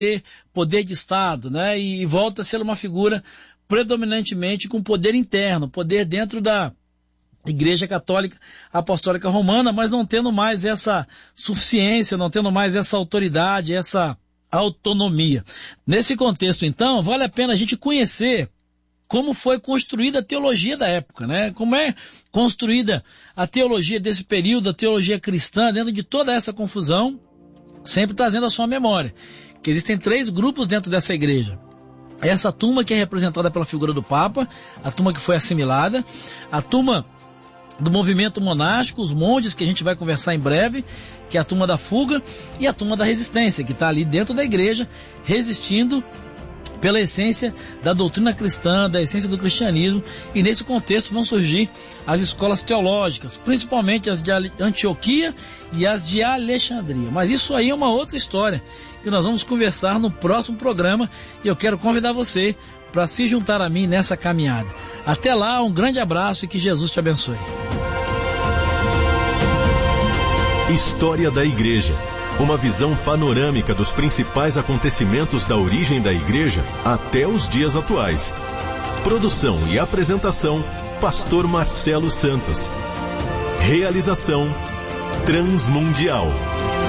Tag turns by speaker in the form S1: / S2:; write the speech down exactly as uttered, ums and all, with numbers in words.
S1: ter poder de Estado, né? E, e volta a ser uma figura predominantemente com poder interno, poder dentro da Igreja Católica Apostólica Romana, mas não tendo mais essa suficiência, não tendo mais essa autoridade, essa autonomia. Nesse contexto, então, vale a pena a gente conhecer como foi construída a teologia da época, né? Como é construída a teologia desse período, a teologia cristã, dentro de toda essa confusão, sempre trazendo a sua memória, que existem três grupos dentro dessa igreja. Essa turma que é representada pela figura do Papa, a turma que foi assimilada, a turma do movimento monástico, os monges, que a gente vai conversar em breve, que é a turma da fuga, e a turma da resistência, que está ali dentro da igreja, resistindo pela essência da doutrina cristã, da essência do cristianismo, e nesse contexto vão surgir as escolas teológicas, principalmente as de Antioquia e as de Alexandria. Mas isso aí é uma outra história, que nós vamos conversar no próximo programa, e eu quero convidar você para se juntar a mim nessa caminhada. Até lá, um grande abraço e que Jesus te abençoe.
S2: História da Igreja. Uma visão panorâmica dos principais acontecimentos da origem da Igreja até os dias atuais. Produção e apresentação, Pastor Marcelo Santos. Realização, Transmundial.